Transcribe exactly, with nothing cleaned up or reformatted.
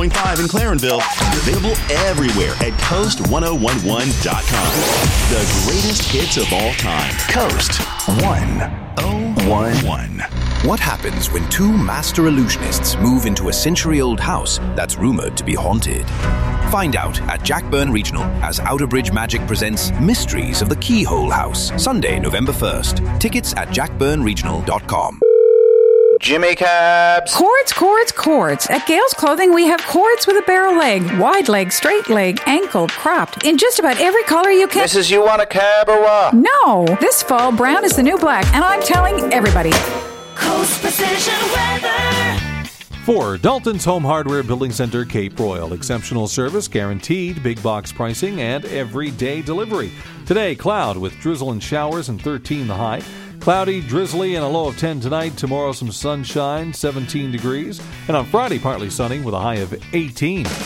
point five in Clarenville. Available everywhere at coast one oh one one dot com. The greatest hits of all time. Coast one oh one one. What happens when two master illusionists move into a century-old house that's rumored to be haunted? Find out at Jackburn Regional as Outerbridge Magic presents Mysteries of the Keyhole House, Sunday, November first. Tickets at jack burn regional dot com. Jimmy Cabs. Cords, cords, cords. At Gales Clothing, we have cords with a barrel leg, wide leg, straight leg, ankled, cropped, in just about every color you can. Missus, you want a cab or what? No. This fall, brown is the new black, and I'm telling everybody. Coast Precision Weather. For Dalton's Home Hardware Building Center, Cape Royal. Exceptional service, guaranteed, big box pricing, and everyday delivery. Today, cloud with drizzle and showers and thirteen the high. Cloudy, drizzly, and a low of ten tonight. Tomorrow, some sunshine, seventeen degrees. And on Friday, partly sunny with a high of eighteen.